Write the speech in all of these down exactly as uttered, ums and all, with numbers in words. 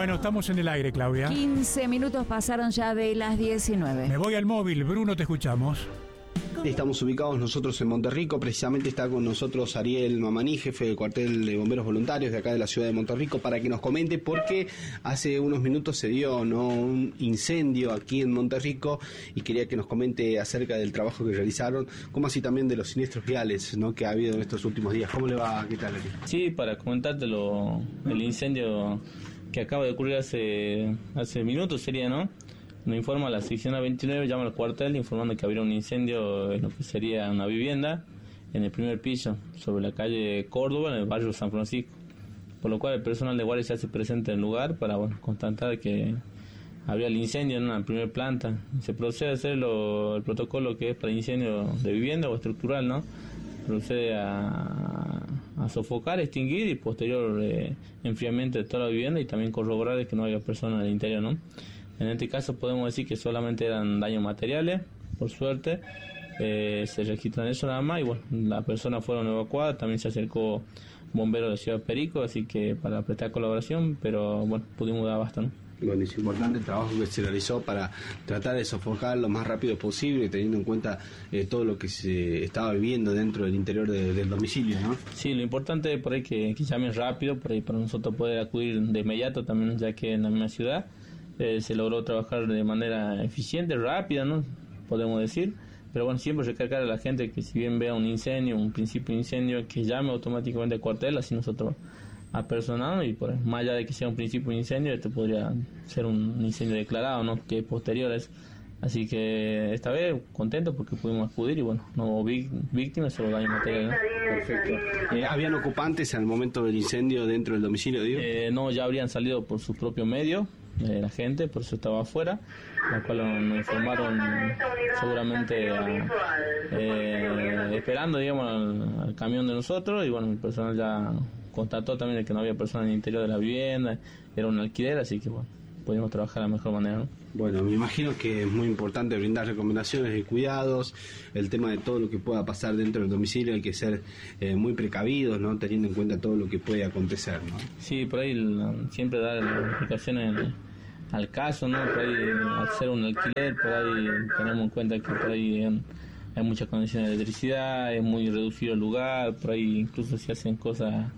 Bueno, estamos en el aire, Claudia. quince minutos pasaron ya de las diecinueve. Me voy al móvil. Bruno, te escuchamos. Estamos ubicados nosotros en Monterrico, precisamente está con nosotros Ariel Mamaní, jefe del cuartel de bomberos voluntarios de acá de la ciudad de Monterrico, para que nos comente por qué hace unos minutos se dio ¿no? un incendio aquí en Monterrico y quería que nos comente acerca del trabajo que realizaron, como así también de los siniestros viales ¿no? que ha habido en estos últimos días. ¿Cómo le va? ¿Qué tal, Ariel? Sí, para comentarte lo, el incendio que acaba de ocurrir hace, hace minutos sería, ¿no? Nos informa la sección A veintinueve, llama al cuartel informando que habría un incendio en lo que sería una vivienda en el primer piso, sobre la calle Córdoba, en el barrio San Francisco. Por lo cual el personal de guardia se hace presente en el lugar para bueno, constatar que habría el incendio en una primera planta. Se procede a hacer lo, el protocolo que es para incendio de vivienda o estructural, ¿no? Procede a, a sofocar, extinguir y posterior eh, enfriamiento de toda la vivienda y también corroborar que no haya personas en el interior, ¿no? En este caso podemos decir que solamente eran daños materiales, por suerte, eh, se registran eso nada más y bueno, las personas fueron evacuadas, también se acercó bomberos de Ciudad Perico, así que para prestar colaboración, pero bueno, pudimos dar bastante, ¿no? Bueno, es importante el trabajo que se realizó para tratar de sofocar lo más rápido posible, teniendo en cuenta eh, todo lo que se estaba viviendo dentro del interior de, del domicilio, ¿no? Sí, lo importante es por ahí que, que llamen rápido, por ahí para nosotros poder acudir de inmediato también, ya que en la misma ciudad Eh, se logró trabajar de manera eficiente, rápida, ¿no? Podemos decir, pero bueno, siempre recalcar a la gente que si bien vea un incendio, un principio de incendio, que llame automáticamente al cuartel, así nosotros apersonamos y por más allá de que sea un principio de incendio, este podría ser un incendio declarado, ¿no? Que posterior es. Así que esta vez contento porque pudimos acudir y bueno, no hubo víctimas, solo daño material, ¿no? Perfecto. Eh, ¿Habían ocupantes al momento del incendio dentro del domicilio, digo? Eh, no, ya habrían salido por su propio medio. Eh, la gente, por eso estaba afuera, la cual nos informaron seguramente a, eh, esperando digamos al, al camión de nosotros y bueno, el personal ya constató también de que no había personas en el interior de la vivienda, era un alquiler, así que bueno, pudimos trabajar de la mejor manera, ¿no? Bueno, me imagino que es muy importante brindar recomendaciones de cuidados, el tema de todo lo que pueda pasar dentro del domicilio, hay que ser eh, muy precavidos, ¿no? Teniendo en cuenta todo lo que puede acontecer, ¿no? Sí, por ahí la, siempre dar las explicaciones al caso, ¿no? Por ahí al ser un alquiler, por ahí tenemos en cuenta que por ahí hay, hay muchas condiciones de electricidad, es muy reducido el lugar, por ahí incluso se hacen cosas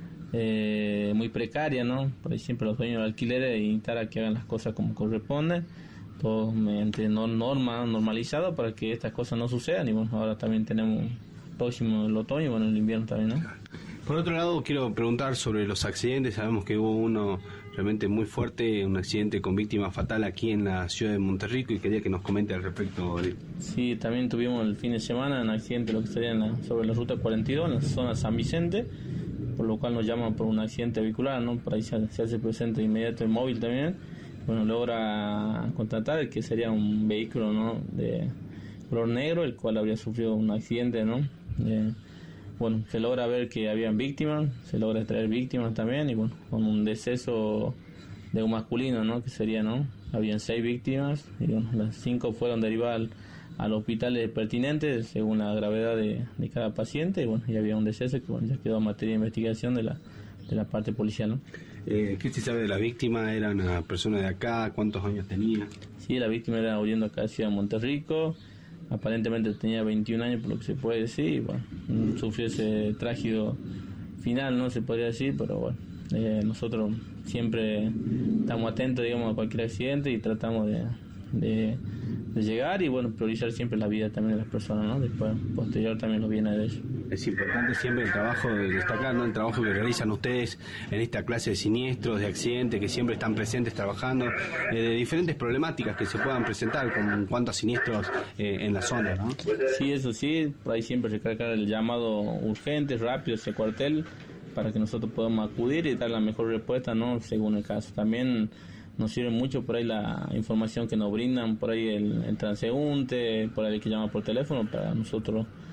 eh, muy precarias, ¿no? Por ahí siempre los dueños de alquileres intentar a que hagan las cosas como corresponde, todo mediante norma, normalizado para que estas cosas no sucedan y bueno, ahora también tenemos próximo el otoño y bueno, el invierno también, ¿no? Por otro lado, quiero preguntar sobre los accidentes. Sabemos que hubo uno realmente muy fuerte, un accidente con víctima fatal aquí en la ciudad de Monterrico y quería que nos comente al respecto. Sí, también tuvimos el fin de semana un accidente lo que sería en la, sobre la ruta cuarenta y dos, en la zona San Vicente, por lo cual nos llaman por un accidente vehicular, ¿no? Por ahí se, se hace presente de inmediato el móvil también. Bueno, logra contratar que sería un vehículo, ¿no? De color negro, el cual habría sufrido un accidente, ¿no? De, bueno, se logra ver que habían víctimas, se logra extraer víctimas también y bueno, con un deceso de un masculino, ¿no? Que sería, ¿no? Habían seis víctimas y bueno, las cinco fueron derivadas al, al hospital pertinente según la gravedad de, de cada paciente y bueno, y había un deceso que bueno, ya quedó a materia de investigación de la de la parte policial, ¿no? Eh, ¿Qué se sabe de la víctima? ¿Era una persona de acá? ¿Cuántos años tenía? Sí, la víctima era oriunda acá de Ciudad de Monterrico. Aparentemente tenía veintiún años por lo que se puede decir y bueno, sufrió ese trágico final, no se podría decir, pero bueno, eh, nosotros siempre estamos atentos digamos a cualquier accidente y tratamos de, de, de llegar y bueno, priorizar siempre la vida también de las personas, ¿no? Después, posterior también los bienes de ellos. Es importante siempre el trabajo de destacar, ¿no? El trabajo que realizan ustedes en esta clase de siniestros, de accidentes, que siempre están presentes trabajando, eh, de diferentes problemáticas que se puedan presentar como en cuanto a siniestros eh, en la zona, ¿no? Sí, eso sí, por ahí siempre recalcar el llamado urgente, rápido ese cuartel para que nosotros podamos acudir y dar la mejor respuesta, ¿no? Según el caso. También nos sirve mucho por ahí la información que nos brindan, por ahí el, el transeúnte, por ahí el que llama por teléfono, para nosotros